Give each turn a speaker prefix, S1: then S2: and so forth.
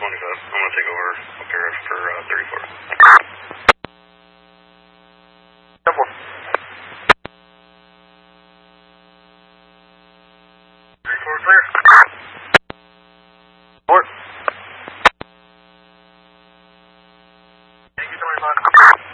S1: 25. I'm going to take over up here for 34.
S2: Double.
S1: 34 clear.
S2: Report.